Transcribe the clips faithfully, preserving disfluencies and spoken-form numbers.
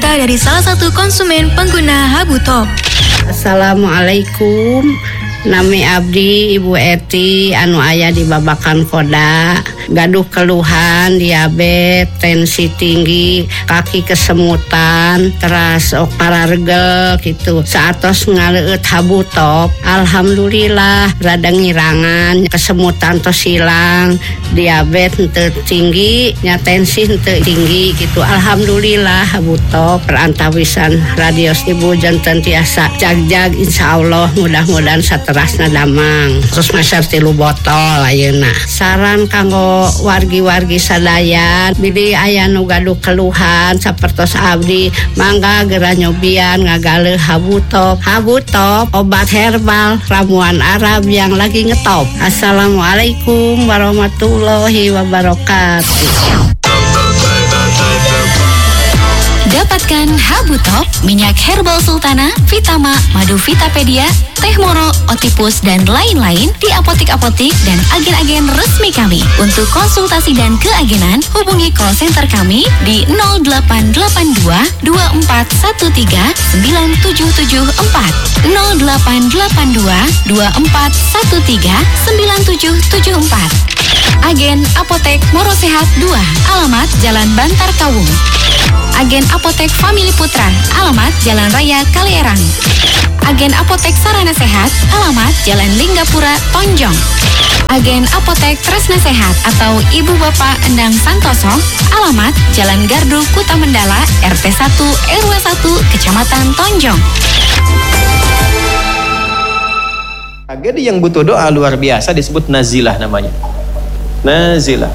cerita dari salah satu konsumen pengguna Habu Top. Assalamualaikum. Nami abdi Ibu Eti anu aya di Babakan Koda, gaduh keluhan diabetes, tensi tinggi, kaki kesemutan, teras ok parargel gitu. Saatos ngaleueut Habu Top, alhamdulillah rada ngirangan, kesemutan tos hilang, diabetes teu tinggi, nya tensi teu tinggi gitu. Alhamdulillah Habu Top perantawisan radios Ibu janten tiasa jag-jag, insyaallah mudah-mudahan satu terasna damang. Terus meser tilu botol ayeuna. Saran kanggo wargi-wargi sadayan, bili aya nu gaduh keluhan sapertos abdi, mangga geura nyobian ngagaleuh Habu Top. Habu Top obat herbal ramuan Arab yang lagi ngetop. Assalamualaikum warahmatullahi wabarakatuh. Dapatkan Habu Top, minyak herbal sultana, Vitama, madu Vitapedia, teh moro, otipus, dan lain-lain di apotik-apotik dan agen-agen resmi kami. Untuk konsultasi dan keagenan, hubungi call center kami di nol delapan delapan dua dua empat satu tiga sembilan tujuh tujuh empat nol delapan delapan dua dua empat satu tiga sembilan tujuh tujuh empat. Agen Apotek Moro Sehat dua, alamat Jalan Bantar Kawung. Agen Apotek Family Putra, alamat Jalan Raya Kalierang. Agen Apotek Sarana Sehat, alamat Jalan Linggapura, Tonjong. Agen Apotek Tresna Sehat atau Ibu Bapak Endang Santoso, alamat Jalan Gardu Kuta Mendala, R T satu R W satu, Kecamatan Tonjong. Tragedi yang butuh doa luar biasa disebut nazilah namanya. Nazilah.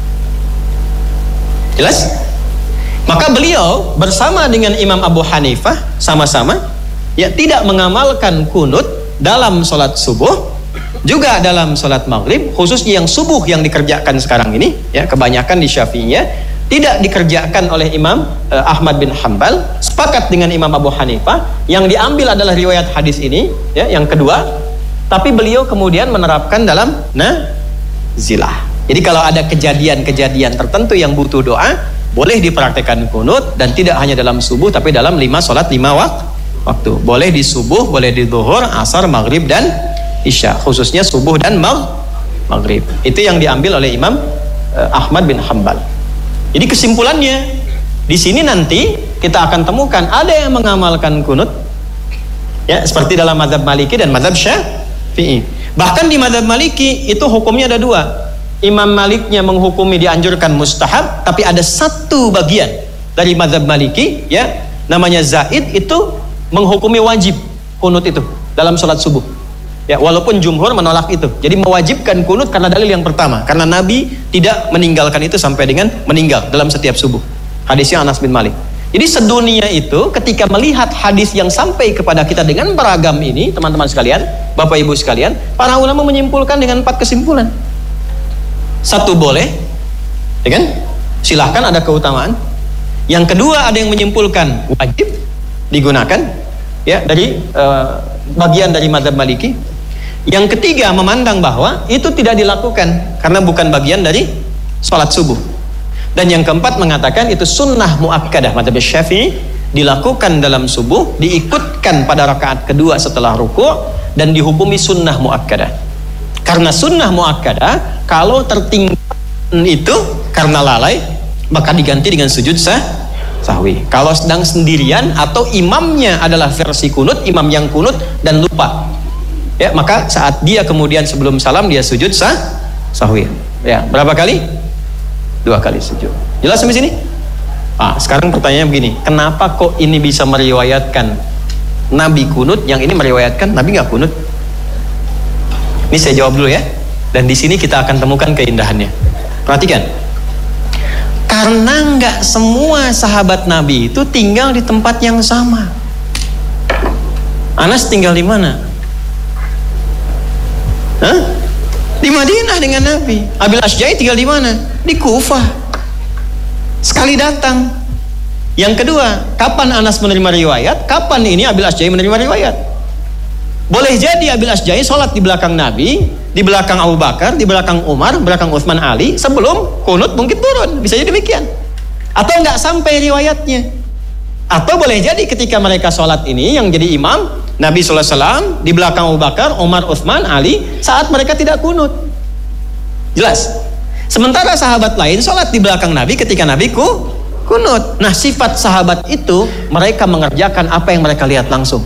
Jelas? Maka beliau bersama dengan Imam Abu Hanifah sama-sama ya tidak mengamalkan kunut dalam sholat subuh, juga dalam sholat maghrib, khususnya yang subuh yang dikerjakan sekarang ini ya, kebanyakan di Syafi'iyah tidak dikerjakan oleh Imam eh, Ahmad bin Hanbal. Sepakat dengan Imam Abu Hanifah, yang diambil adalah riwayat hadis ini ya, yang kedua, tapi beliau kemudian menerapkan dalam nazilah. Jadi kalau ada kejadian-kejadian tertentu yang butuh doa, boleh dipraktekkan kunut, dan tidak hanya dalam subuh tapi dalam lima sholat lima waktu. Boleh di subuh, boleh di zuhur, asar, maghrib, dan isya. Khususnya subuh dan maghrib. Itu yang diambil oleh Imam eh, Ahmad bin Hanbal. Jadi kesimpulannya di sini nanti kita akan temukan ada yang mengamalkan kunut ya, seperti dalam mazhab Maliki dan mazhab Syafi'i. Bahkan di mazhab Maliki itu hukumnya ada dua. Imam Maliknya menghukumi dianjurkan mustahab, tapi ada satu bagian dari mazhab Maliki ya, namanya Zaid, itu menghukumi wajib kunut itu dalam sholat subuh ya, walaupun jumhur menolak itu. Jadi mewajibkan kunut karena dalil yang pertama, karena Nabi tidak meninggalkan itu sampai dengan meninggal dalam setiap subuh. Hadisnya Anas bin Malik. Jadi sedunia itu ketika melihat hadis yang sampai kepada kita dengan beragam ini, teman-teman sekalian, Bapak Ibu sekalian, para ulama menyimpulkan dengan empat kesimpulan. Satu, boleh, ya kan? Silahkan, ada keutamaan. Yang kedua, ada yang menyimpulkan wajib digunakan, ya, dari uh, bagian dari mazhab Maliki. Yang ketiga, memandang bahwa itu tidak dilakukan karena bukan bagian dari sholat subuh. Dan yang keempat mengatakan itu sunnah muakkadah mazhab Syafi'i, dilakukan dalam subuh, diikutkan pada rakaat kedua setelah ruku', dan dihukumi sunnah muakkadah. Karena sunnah muakkadah kalau tertinggal itu karena lalai, maka diganti dengan sujud sah, sahwi. Kalau sedang sendirian atau imamnya adalah versi kunut, imam yang kunut dan lupa ya, maka saat dia kemudian sebelum salam dia sujud sah, sahwi ya. Berapa kali? Dua kali sujud. Jelas sampai sini? Ah, sekarang pertanyaannya begini, kenapa kok ini bisa meriwayatkan Nabi kunut, yang ini meriwayatkan Nabi nggak kunut? Ini saya jawab dulu ya, dan di sini kita akan temukan keindahannya. Perhatikan, karena nggak semua sahabat Nabi itu tinggal di tempat yang sama. Anas tinggal di mana? Hah? Di Madinah dengan Nabi. Abil Asjai tinggal di mana? Di Kufah. Sekali datang. Yang kedua, kapan Anas menerima riwayat? Kapan ini Abil Asjai menerima riwayat? Boleh jadi Abil Asjai sholat di belakang Nabi, di belakang Abu Bakar, di belakang Umar, belakang Utsman, Ali, sebelum kunut mungkin turun, bisa jadi demikian. Atau nggak sampai riwayatnya. Atau boleh jadi ketika mereka sholat ini yang jadi imam Nabi shallallahu alaihi wasallam, di belakang Abu Bakar, Umar, Utsman, Ali, saat mereka tidak kunut. Jelas. Sementara sahabat lain sholat di belakang Nabi ketika Nabi ku, kunut. Nah, sifat sahabat itu mereka mengerjakan apa yang mereka lihat langsung.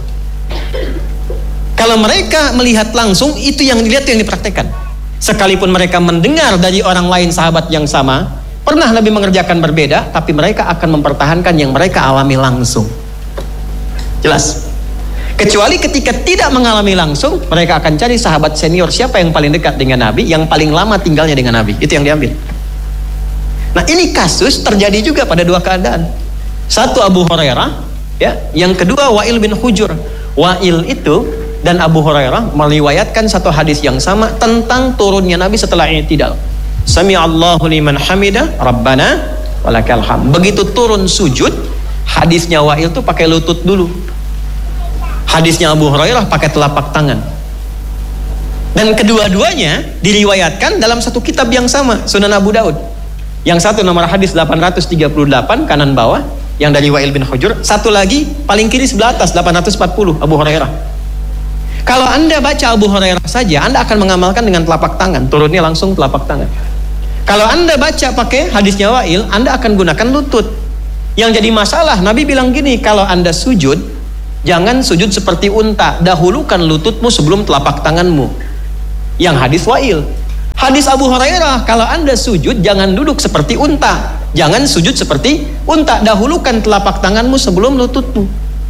Kalau mereka melihat langsung, itu yang dilihat, itu yang dipraktekkan. Sekalipun mereka mendengar dari orang lain sahabat yang sama, pernah Nabi mengerjakan berbeda, tapi mereka akan mempertahankan yang mereka alami langsung. Jelas. Kecuali ketika tidak mengalami langsung, mereka akan cari sahabat senior siapa yang paling dekat dengan Nabi, yang paling lama tinggalnya dengan Nabi. Itu yang diambil. Nah, ini kasus terjadi juga pada dua keadaan. Satu Abu Hurairah, ya, yang kedua Wa'il bin Hujur. Wa'il itu dan Abu Hurairah meriwayatkan satu hadis yang sama tentang turunnya Nabi setelah i'tidal. Sami'allahu liman hamidah Rabbana walakal hamd. Begitu turun sujud, hadisnya Wa'il tuh pakai lutut dulu. Hadisnya Abu Hurairah pakai telapak tangan. Dan kedua-duanya diriwayatkan dalam satu kitab yang sama, Sunan Abu Daud. Yang satu nomor hadis delapan ratus tiga puluh delapan kanan bawah, yang dari Wa'il bin Hujur. Satu lagi paling kiri sebelah atas delapan ratus empat puluh Abu Hurairah. Kalau Anda baca Abu Hurairah saja, Anda akan mengamalkan dengan telapak tangan, turunnya langsung telapak tangan. Kalau Anda baca pakai hadisnya Wa'il, Anda akan gunakan lutut. Yang jadi masalah, Nabi bilang gini, kalau Anda sujud, jangan sujud seperti unta, dahulukan lututmu sebelum telapak tanganmu. Yang hadis Wa'il. Hadis Abu Hurairah, kalau Anda sujud, jangan duduk seperti unta, jangan sujud seperti unta, dahulukan telapak tanganmu sebelum lututmu.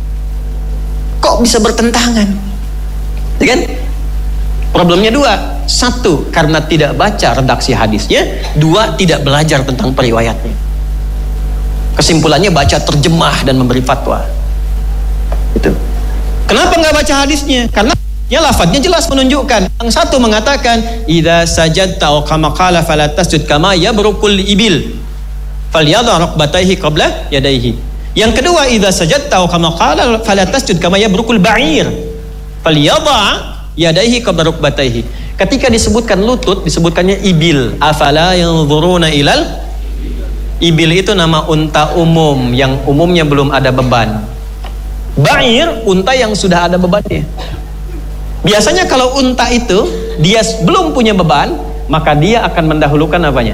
Kok bisa bertentangan? Ya kan? Problemnya dua. Satu, karena tidak baca redaksi hadisnya. Dua, tidak belajar tentang periwayatnya. Kesimpulannya baca terjemah dan memberi fatwa. Itu. Kenapa nggak baca hadisnya? Karena ya lafadznya jelas menunjukkan. Yang satu mengatakan, idza sajadta aw kama qala fala tasjud kama yabrukul ibil falyadha rukbatayhi qabla yadayhi. Yang kedua, idza sajadta aw kama qala fala tasjud kama yabrukul ba'ir falyadha yadayhi qabla rukbatayhi. Ketika disebutkan lutut, disebutkannya ibil. Afala yanzuruna ilal ibil, itu nama unta umum yang umumnya belum ada beban. Ba'ir, unta yang sudah ada bebannya. Biasanya kalau unta itu dia belum punya beban, maka dia akan mendahulukan apanya?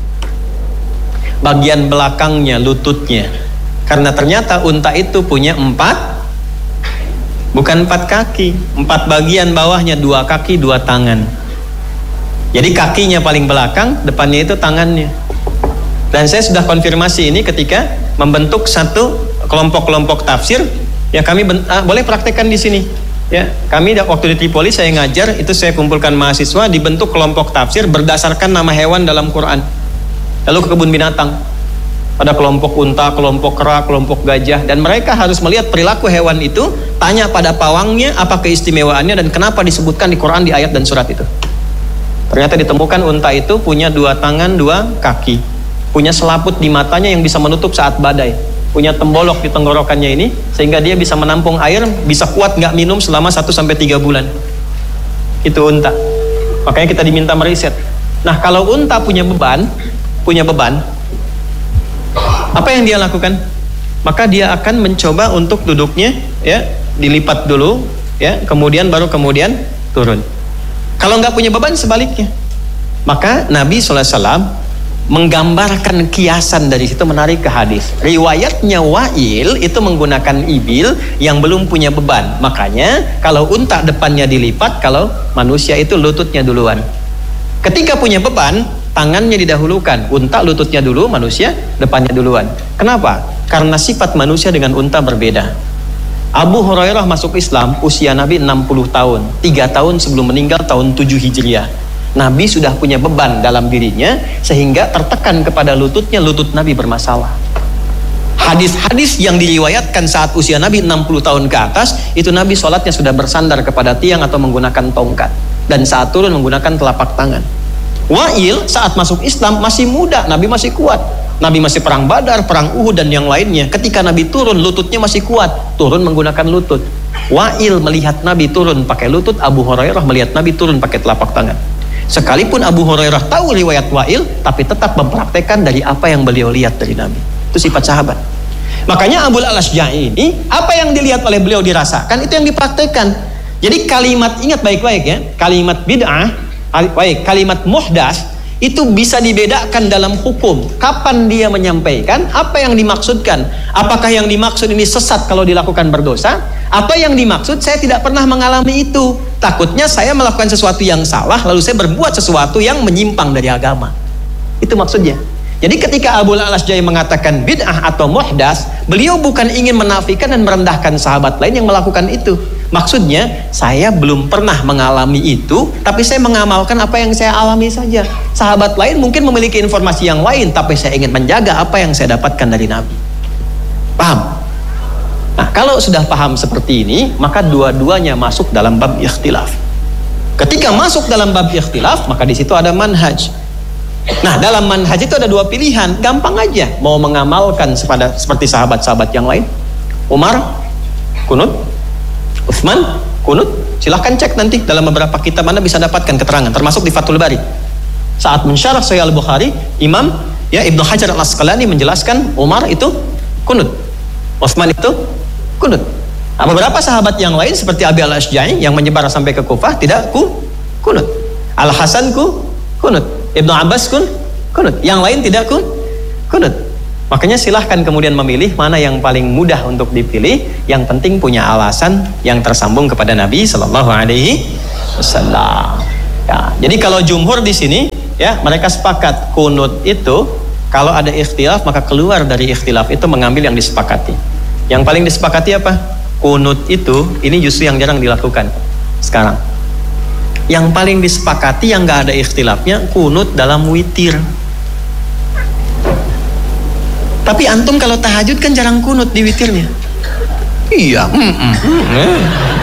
Bagian belakangnya, lututnya. Karena ternyata unta itu punya empat, bukan empat kaki, empat bagian bawahnya, dua kaki, dua tangan. Jadi kakinya paling belakang, depannya itu tangannya. Dan saya sudah konfirmasi ini ketika membentuk satu kelompok-kelompok tafsir. Ya kami ah, boleh praktekkan di sini. Ya, kami waktu di Tripoli saya ngajar, itu saya kumpulkan mahasiswa, dibentuk kelompok tafsir berdasarkan nama hewan dalam Quran. Lalu ke kebun binatang. Ada kelompok unta, kelompok kera, kelompok gajah, dan mereka harus melihat perilaku hewan itu, tanya pada pawangnya apa keistimewaannya dan kenapa disebutkan di Quran di ayat dan surat itu. Ternyata ditemukan unta itu punya dua tangan, dua kaki, punya selaput di matanya yang bisa menutup saat badai, punya tembolok di tenggorokannya ini sehingga dia bisa menampung air, bisa kuat nggak minum selama satu sampai tiga bulan. Itu unta. Makanya kita diminta meriset. Nah, kalau unta punya beban, punya beban, apa yang dia lakukan? Maka dia akan mencoba untuk duduknya, ya, dilipat dulu, ya, kemudian baru kemudian turun. Kalau nggak punya beban, sebaliknya. Maka Nabi shallallahu alaihi wasallam menggambarkan kiasan dari situ, menarik ke hadis. Riwayatnya Wa'il itu menggunakan ibil yang belum punya beban. Makanya kalau unta depannya dilipat, kalau manusia itu lututnya duluan. Ketika punya beban, tangannya didahulukan, unta lututnya dulu, manusia depannya duluan. Kenapa? Karena sifat manusia dengan unta berbeda. Abu Hurairah masuk Islam usia Nabi enam puluh tahun, tiga tahun sebelum meninggal tahun tujuh Hijriah. Nabi sudah punya beban dalam dirinya sehingga tertekan kepada lututnya, lutut Nabi bermasalah. Hadis-hadis yang diriwayatkan saat usia Nabi enam puluh tahun ke atas, itu Nabi sholatnya sudah bersandar kepada tiang atau menggunakan tongkat, dan saat turun menggunakan telapak tangan. Wa'il saat masuk Islam masih muda, Nabi masih kuat. Nabi masih perang Badar, perang Uhud dan yang lainnya. Ketika Nabi turun, lututnya masih kuat, turun menggunakan lutut. Wa'il melihat Nabi turun pakai lutut, Abu Hurairah melihat Nabi turun pakai telapak tangan. Sekalipun Abu Hurairah tahu riwayat Wa'il, tapi tetap mempraktekkan dari apa yang beliau lihat dari Nabi. Itu sifat sahabat. Makanya Abul Al-Asja'i ini, apa yang dilihat oleh beliau dirasakan, itu yang dipraktekkan. Jadi kalimat, ingat baik-baik ya, kalimat bid'ah, baik, kalimat muhdas, itu bisa dibedakan dalam hukum. Kapan dia menyampaikan, apa yang dimaksudkan. Apakah yang dimaksud ini sesat kalau dilakukan berdosa, atau yang dimaksud saya tidak pernah mengalami itu, takutnya saya melakukan sesuatu yang salah lalu saya berbuat sesuatu yang menyimpang dari agama. Itu maksudnya. Jadi ketika Abul Al-Asja'i mengatakan bid'ah atau muhdas, beliau bukan ingin menafikan dan merendahkan sahabat lain yang melakukan itu. Maksudnya, saya belum pernah mengalami itu, tapi saya mengamalkan apa yang saya alami saja. Sahabat lain mungkin memiliki informasi yang lain, tapi saya ingin menjaga apa yang saya dapatkan dari Nabi. Paham? Nah, kalau sudah paham seperti ini, maka dua-duanya masuk dalam bab ikhtilaf. Ketika masuk dalam bab ikhtilaf, maka di situ ada manhaj. Nah, dalam manhaj itu ada dua pilihan, gampang aja. Mau mengamalkan sepada, seperti sahabat-sahabat yang lain, Umar, kunut, Utsman, kunut, silahkan cek nanti dalam beberapa kitab Anda bisa dapatkan keterangan, termasuk di Fathul Bari. Saat mensyarah Sahih Al-Bukhari, Imam ya Ibnu Hajar Al-Asqalani menjelaskan Umar itu kunut, Utsman itu kunut. Nah, beberapa sahabat yang lain seperti Abi Al-Asja'i yang menyebar sampai ke Kufah tidak ku kunut. Al-Hasan ku kunut. Ibnu Abbas kun kunut. Yang lain tidak kun kunut. Makanya silahkan kemudian memilih mana yang paling mudah untuk dipilih. Yang penting punya alasan yang tersambung kepada Nabi Sallallahu Alaihi Wasallam. Ya, jadi kalau jumhur di sini, ya mereka sepakat kunut itu kalau ada ikhtilaf maka keluar dari ikhtilaf itu mengambil yang disepakati. Yang paling disepakati apa? Kunut itu ini justru yang jarang dilakukan sekarang. Yang paling disepakati yang nggak ada ikhtilafnya kunut dalam witir. Tapi antum kalau tahajud kan jarang kunut di witirnya. Iya. Mm -mm. Mm.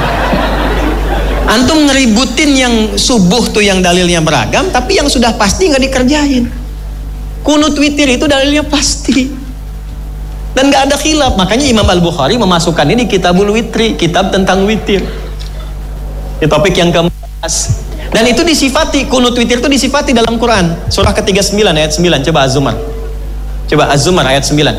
Antum ngeributin yang subuh tuh yang dalilnya beragam, tapi yang sudah pasti nggak dikerjain. Kunut witir itu dalilnya pasti. Dan nggak ada khilaf. Makanya Imam Al-Bukhari memasukkan ini Kitabul Witri, kitab tentang witir. Ini topik yang keempat. Dan itu disifati, kunut witir itu disifati dalam Quran. Surah ke tiga puluh sembilan ayat sembilan. Coba Az-Zumar. Coba Az-Zumar ayat sembilan.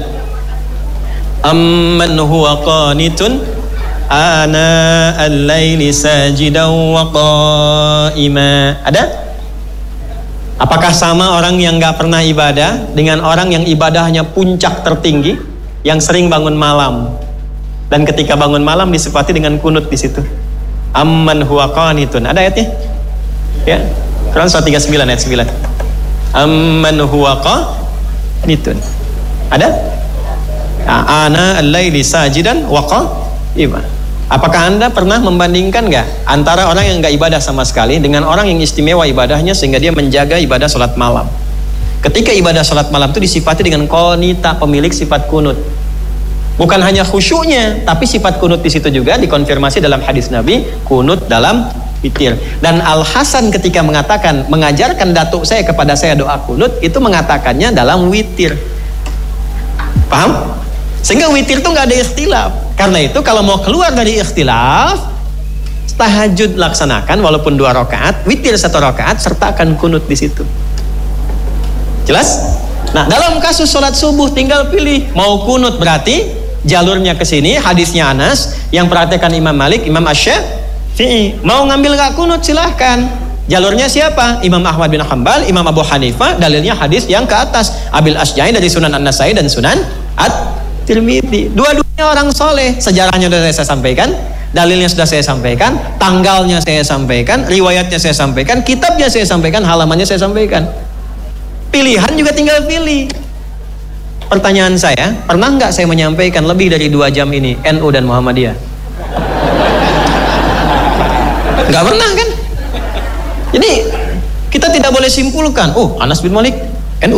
Amman huwa qanitun ana al-laili sajidan wa qa'ima. Ada? Apakah sama orang yang gak pernah ibadah dengan orang yang ibadahnya puncak tertinggi, yang sering bangun malam? Dan ketika bangun malam disifati dengan kunut di situ. Amman huwa qanitun. Ada ayatnya? Ya. Quran surah tiga puluh sembilan ayat sembilan. Amman huwa qanitun. Ada? Ana al-laili sajidan wa qa'ima. Apakah Anda pernah membandingkan enggak antara orang yang enggak ibadah sama sekali dengan orang yang istimewa ibadahnya sehingga dia menjaga ibadah salat malam? Ketika ibadah salat malam itu disifati dengan qanita, pemilik sifat kunut. Bukan hanya khusyuknya, tapi sifat kunut di situ juga dikonfirmasi dalam hadis Nabi, kunut dalam witir. Dan Al-Hasan ketika mengatakan, mengajarkan datuk saya kepada saya doa kunut, itu mengatakannya dalam witir. Paham? Sehingga witir itu nggak ada ikhtilaf. Karena itu kalau mau keluar dari ikhtilaf, tahajud laksanakan walaupun dua rakaat, witir satu rakaat, sertakan kunut di situ. Jelas? Nah, dalam kasus sholat subuh tinggal pilih mau kunut berarti jalurnya ke sini, hadisnya Anas yang perhatikan Imam Malik, Imam Asy-Syafi'i. Mau ngambil nggak kunut silahkan. Jalurnya siapa? Imam Ahmad bin Hanbal, Imam Abu Hanifah, dalilnya hadis yang ke atas. Abil Asja'i dari Sunan An-Nasai dan Sunan At-Tirmidzi. Dua-duanya orang soleh. Sejarahnya sudah saya sampaikan, dalilnya sudah saya sampaikan, tanggalnya saya sampaikan, riwayatnya saya sampaikan, kitabnya saya sampaikan, halamannya saya sampaikan. Pilihan juga tinggal pilih. Pertanyaan saya, pernah nggak saya menyampaikan lebih dari dua jam ini N U dan Muhammadiyah? Nggak pernah kan? Jadi kita tidak boleh simpulkan, oh Anas bin Malik N U,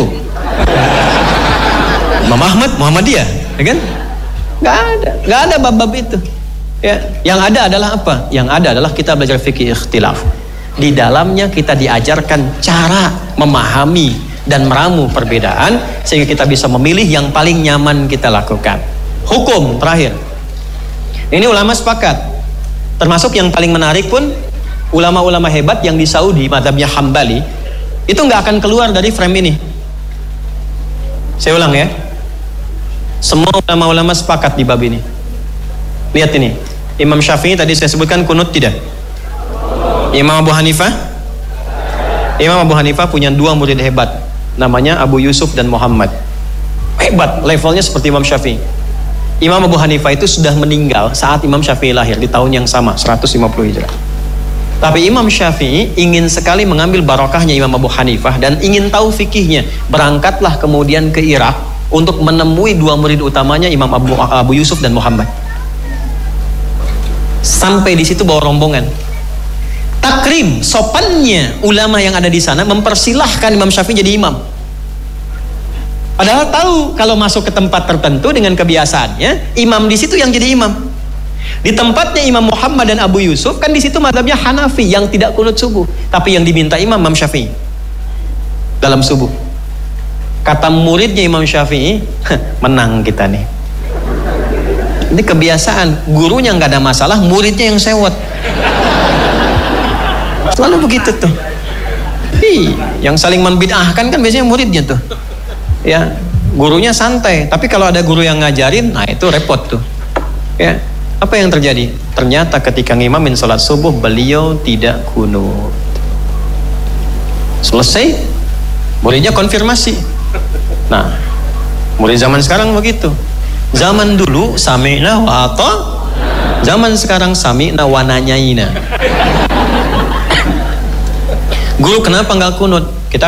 Imam Ahmad Muhammadiyah, ya kan? Nggak ada, nggak ada bab-bab itu. Ya, yang ada adalah apa? Yang ada adalah kita belajar fikih ikhtilaf. Di dalamnya kita diajarkan cara memahami dan meramu perbedaan sehingga kita bisa memilih yang paling nyaman kita lakukan. Hukum terakhir. Ini ulama sepakat. Termasuk yang paling menarik pun ulama-ulama hebat yang di Saudi, mazhabnya Hambali, itu nggak akan keluar dari frame ini. Saya ulang ya. Semua ulama-ulama sepakat di bab ini. Lihat ini, Imam Syafi'i tadi saya sebutkan kunut tidak? Imam Abu Hanifah? Imam Abu Hanifah punya dua murid hebat, namanya Abu Yusuf dan Muhammad. Hebat, levelnya seperti Imam Syafi'i. Imam Abu Hanifah itu sudah meninggal saat Imam Syafi'i lahir di tahun yang sama, seratus lima puluh Hijrah. Tapi Imam Syafi'i ingin sekali mengambil barokahnya Imam Abu Hanifah dan ingin tahu fikihnya. Berangkatlah kemudian ke Irak untuk menemui dua murid utamanya, Imam Abu, Abu Yusuf dan Muhammad. Sampai di situ bawa rombongan. Takrim, sopannya ulama yang ada di sana mempersilahkan Imam Syafi'i jadi imam. Padahal tahu kalau masuk ke tempat tertentu dengan kebiasaannya, imam di situ yang jadi imam. Di tempatnya Imam Muhammad dan Abu Yusuf kan di situ mazhabnya Hanafi yang tidak kunut subuh, tapi yang diminta imam Imam Syafi'i dalam subuh. Kata muridnya Imam Syafi'i, menang kita nih. Ini kebiasaan, gurunya nggak ada masalah, muridnya yang sewot. Selalu begitu tuh. Hi, yang saling membid'ahkan kan biasanya muridnya tuh. Ya, gurunya santai, tapi kalau ada guru yang ngajarin, nah itu repot tuh. Ya, apa yang terjadi? Ternyata ketika ngimamin sholat subuh, beliau tidak kunut. Selesai, muridnya konfirmasi. Nah, murid zaman sekarang begitu. Zaman dulu sami'na wa ata, zaman sekarang sami'na wa nanyaina. Guru kenapa nggak kunut?